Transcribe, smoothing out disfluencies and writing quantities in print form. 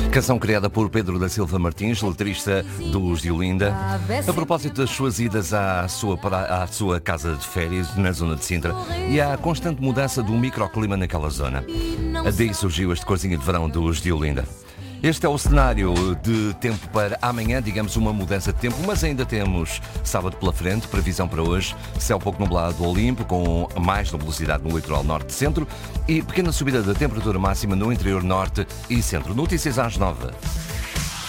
Canção criada por Pedro da Silva Martins, letrista dos de Olinda, a propósito das suas idas à sua casa de férias na zona de Sintra e à constante mudança do microclima naquela zona. Daí surgiu este corzinho de verão dos de Olinda. Este é o cenário de tempo para amanhã, digamos uma mudança de tempo, mas ainda temos sábado pela frente, previsão para hoje, céu pouco nublado ou limpo, com mais nubosidade no litoral norte e centro e pequena subida da temperatura máxima no interior norte e centro. Notícias às 9.